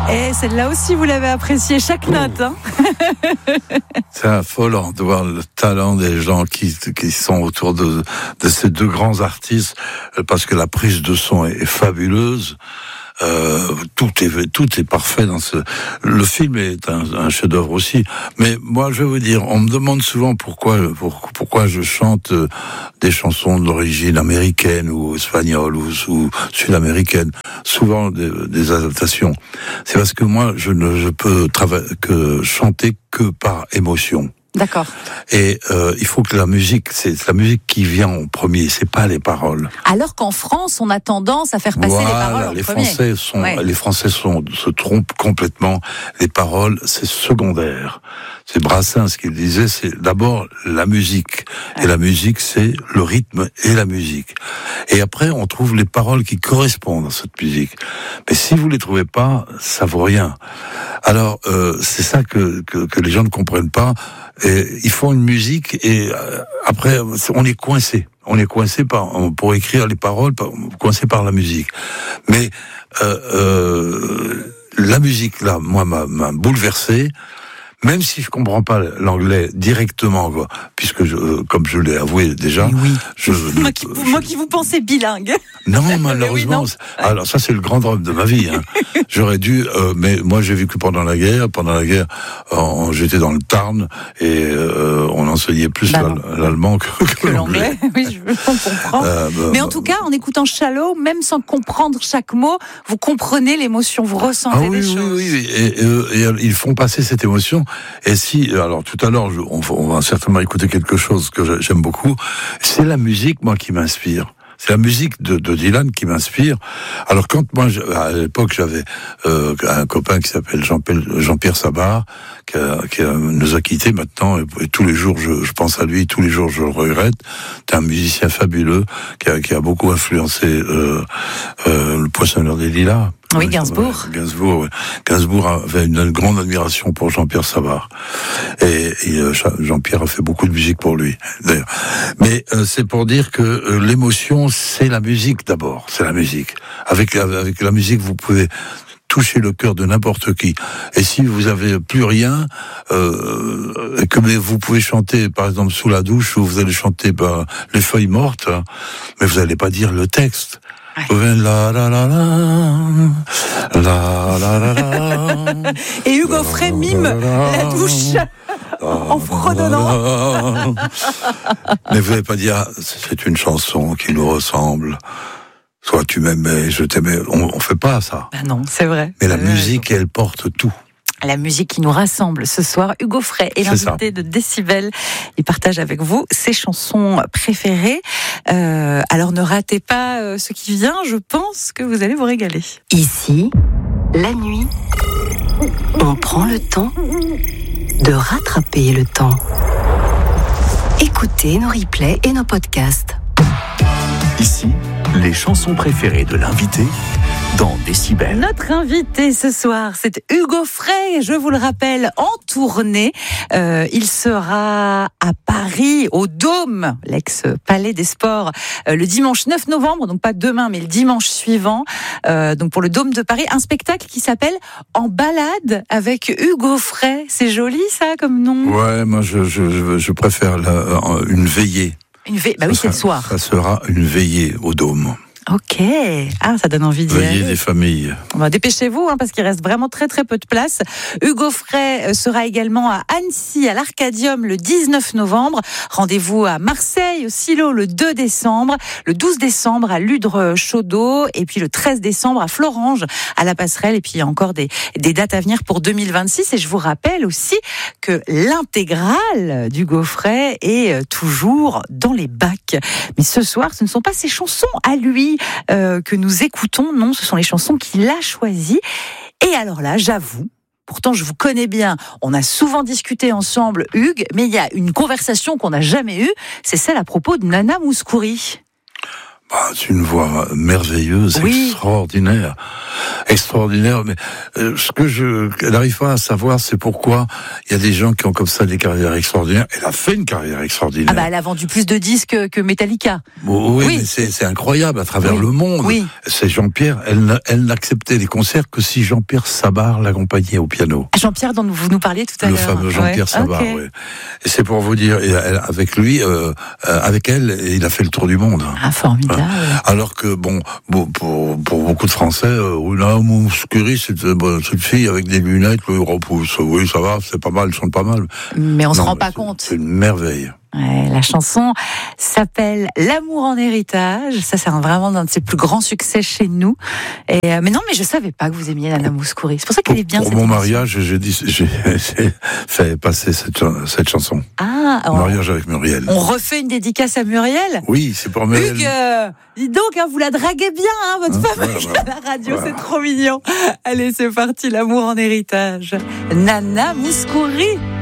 Et celle-là aussi, vous l'avez appréciée, chaque note. Hein. C'est affolant de voir le talent des gens qui sont autour de ces deux grands artistes, parce que la prise de son est fabuleuse. Tout est parfait dans le film est un chef-d'œuvre aussi. Mais moi, je vais vous dire, on me demande souvent pourquoi je chante des chansons d'origine américaine ou espagnole ou sud-américaine, souvent des adaptations. C'est parce que moi, je ne peux chanter que par émotion. D'accord. Et il faut que c'est la musique qui vient en premier, c'est pas les paroles. Alors qu'en France, on a tendance à faire passer les paroles en premier. Les Français se trompent complètement. Les paroles, c'est secondaire. C'est Brassens qui le disait, c'est d'abord la musique. Et la musique, c'est le rythme et la musique. Et après, on trouve les paroles qui correspondent à cette musique. Mais si vous les trouvez pas, ça vaut rien. Alors, c'est ça que les gens ne comprennent pas. Et ils font une musique et après, on est coincé. On est coincé pour écrire les paroles, coincé par la musique. Mais la musique, là, moi, m'a bouleversé. Même si je comprends pas l'anglais directement, quoi, puisque comme je l'ai avoué déjà, oui. Moi qui vous pensais bilingue. Non, malheureusement. Oui, non. Alors ça, c'est le grand drame de ma vie. Hein. J'aurais dû, mais moi j'ai vécu pendant la guerre. Pendant la guerre, j'étais dans le Tarn et on enseignait plus l'allemand que l'anglais. Oui, je comprends. Mais en tout cas, en écoutant Shallow, même sans comprendre chaque mot, vous comprenez l'émotion, vous ressentez les choses. Oui. Et ils font passer cette émotion. Et alors tout à l'heure, on va certainement écouter quelque chose que j'aime beaucoup. C'est la musique, moi, qui m'inspire. C'est la musique de Dylan qui m'inspire. Alors quand moi, à l'époque, j'avais un copain qui s'appelle Jean-Pierre Sabar, qui nous a quittés maintenant, et tous les jours je pense à lui, tous les jours je le regrette. C'est un musicien fabuleux qui a beaucoup influencé le Poissonneur des Lilas. Oui, Gainsbourg. Gainsbourg avait une grande admiration pour Jean-Pierre Sabar. Et Jean-Pierre a fait beaucoup de musique pour lui, d'ailleurs. Mais c'est pour dire que l'émotion, c'est la musique d'abord. C'est la musique. Avec la musique, vous pouvez toucher le cœur de n'importe qui. Et si vous avez plus rien, que vous pouvez chanter, par exemple, sous la douche, ou vous allez chanter les feuilles mortes, hein, mais vous n'allez pas dire le texte. La la la la. Et Hugo Frey mime la douche en fredonnant. Mais vous n'allez pas dire c'est une chanson qui nous ressemble. Soit tu m'aimais, je t'aimais. On fait pas ça. Ah non, c'est vrai. Mais la musique, elle porte tout. La musique qui nous rassemble ce soir. Hugo Frey est l'invité de Décibel. Il partage avec vous ses chansons préférées. Alors ne ratez pas ce qui vient. Je pense que vous allez vous régaler. Ici, la nuit, on prend le temps de rattraper le temps. Écoutez nos replays et nos podcasts. Ici, les chansons préférées de l'invité dans Décibel. Notre invité ce soir, c'est Hugo Frey, je vous le rappelle, en tournée. Il sera à Paris, au Dôme, l'ex-Palais des Sports, le dimanche 9 novembre, donc pas demain, mais le dimanche suivant, donc pour le Dôme de Paris, un spectacle qui s'appelle En balade avec Hugo Frey. C'est joli ça comme nom? Ouais, moi je préfère une veillée. Bah oui, c'est le soir. Ça sera une veillée au Dôme. Ok, ça donne envie d'y aller. Veillez des familles. Dépêchez-vous, parce qu'il reste vraiment très très peu de place. Hugo Frey sera également à Annecy, à l'Arcadium, le 19 novembre. Rendez-vous à Marseille, au Silo, le 2 décembre. Le 12 décembre, à Ludre-Chaudeau. Et puis le 13 décembre, à Florange, à la Passerelle. Et puis il y a encore des dates à venir pour 2026. Et je vous rappelle aussi que l'intégrale d'Hugo Frey est toujours dans les bacs. Mais ce soir, ce ne sont pas ses chansons à lui que nous écoutons, non, ce sont les chansons qu'il a choisies. Et alors là, j'avoue, pourtant je vous connais bien, on a souvent discuté ensemble, Hugues, mais il y a une conversation qu'on n'a jamais eue, c'est celle à propos de Nana Mouskouri. C'est une voix merveilleuse, extraordinaire. extraordinaire. Mais ce que elle n'arrive pas à savoir, c'est pourquoi il y a des gens qui ont comme ça des carrières extraordinaires. Elle a fait une carrière extraordinaire. Ah bah, elle a vendu plus de disques que Metallica. Oui, mais c'est incroyable à travers le monde. Oui. C'est Jean-Pierre. Elle n'acceptait les concerts que si Jean-Pierre Sabart l'accompagnait au piano. Jean-Pierre dont vous nous parliez tout à l'heure. Le fameux Jean-Pierre Sabart. Okay. Oui. Et c'est pour vous dire, avec lui, avec elle, il a fait le tour du monde. Ah, formidable. Alors que pour beaucoup de Français, Mouskouri, c'est une fille avec des lunettes, oui, ça va, c'est pas mal, chante pas mal. Mais on se rend pas compte. C'est une merveille. Ouais, la chanson s'appelle L'amour en héritage. Ça, c'est vraiment un de ses plus grands succès chez nous. Mais non, mais je savais pas que vous aimiez Nana Mouskouri. C'est pour ça qu'elle est bien. Pour mon mariage, j'ai fait passer cette chanson. Ah, mon mariage avec Muriel. On refait une dédicace à Muriel. Oui, c'est pour Muriel. Hugues, dis donc, vous la draguez bien, votre femme à la radio, c'est trop mignon. Allez, c'est parti, L'amour en héritage. Nana Mouskouri.